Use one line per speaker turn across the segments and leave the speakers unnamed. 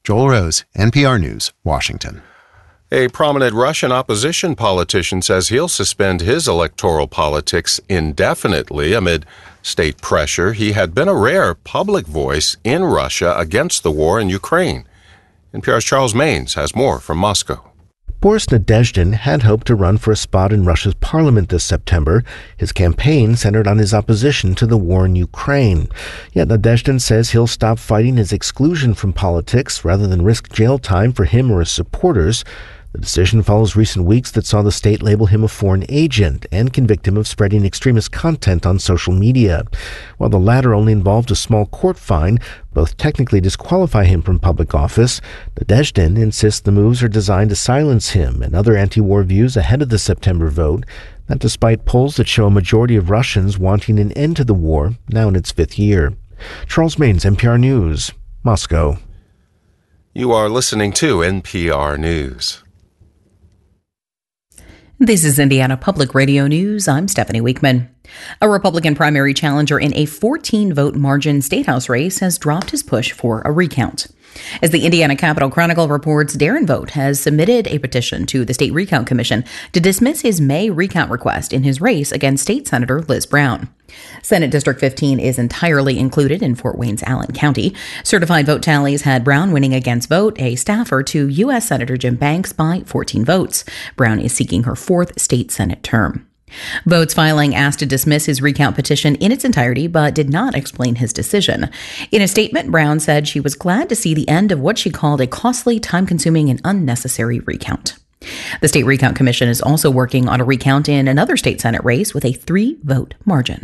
Joel Rose, NPR News, Washington.
A prominent Russian opposition politician says he'll suspend his electoral politics indefinitely amid state pressure. He had been a rare public voice in Russia against the war in Ukraine. NPR's Charles Maynes has more from Moscow.
Boris Nadezhdin had hoped to run for a spot in Russia's parliament this September. His campaign centered on his opposition to the war in Ukraine. Yet Nadezhdin says he'll stop fighting his exclusion from politics rather than risk jail time for him or his supporters. The decision follows recent weeks that saw the state label him a foreign agent and convict him of spreading extremist content on social media. While the latter only involved a small court fine, both technically disqualify him from public office. Nadezhdin insists the moves are designed to silence him and other anti-war views ahead of the September vote, that despite polls that show a majority of Russians wanting an end to the war, now in its fifth year. Charles Maynes, NPR News, Moscow.
You are listening to NPR News.
This is Indiana Public Radio News. I'm Stephanie Weekman. A Republican primary challenger in a 14-vote margin statehouse race has dropped his push for a recount. As the Indiana Capitol Chronicle reports, Darren Vogt has submitted a petition to the State Recount Commission to dismiss his May recount request in his race against State Senator Liz Brown. Senate District 15 is entirely included in Fort Wayne's Allen County. Certified vote tallies had Brown winning against Vogt, a staffer to U.S. Senator Jim Banks, by 14 votes. Brown is seeking her fourth state Senate term. Vogt's filing asked to dismiss his recount petition in its entirety, but did not explain his decision. In a statement, Brown said she was glad to see the end of what she called a costly, time-consuming, and unnecessary recount. The State Recount Commission is also working on a recount in another state Senate race with a 3-vote margin.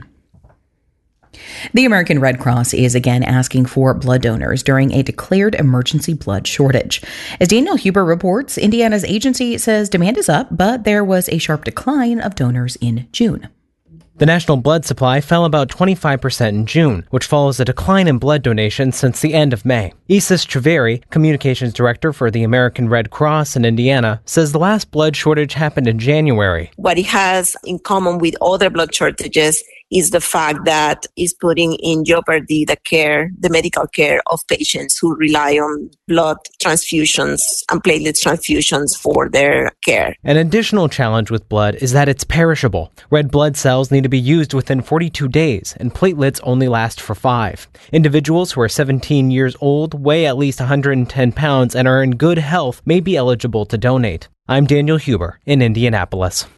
The American Red Cross is again asking for blood donors during a declared emergency blood shortage. As Daniel Huber reports, Indiana's agency says demand is up, but there was a sharp decline of donors in June.
The national blood supply fell about 25% in June, which follows a decline in blood donations since the end of May. Isis Triveri, communications director for the American Red Cross in Indiana, says the last blood shortage happened in January.
What it has in common with other blood shortages is the fact that it's putting in jeopardy the medical care of patients who rely on blood transfusions and platelet transfusions for their care.
An additional challenge with blood is that it's perishable. Red blood cells need to be used within 42 days, and platelets only last for 5. Individuals who are 17 years old, weigh at least 110 pounds, and are in good health may be eligible to donate. I'm Daniel Huber in Indianapolis.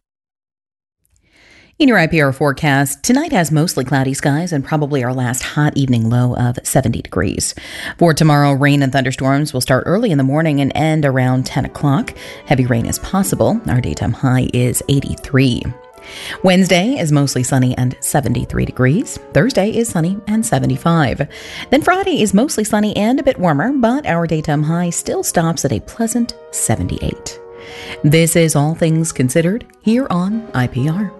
In your IPR forecast, tonight has mostly cloudy skies and probably our last hot evening low of 70 degrees. For tomorrow, rain and thunderstorms will start early in the morning and end around 10 o'clock. Heavy rain is possible. Our daytime high is 83. Wednesday is mostly sunny and 73 degrees. Thursday is sunny and 75. Then Friday is mostly sunny and a bit warmer, but our daytime high still stops at a pleasant 78. This is All Things Considered here on IPR.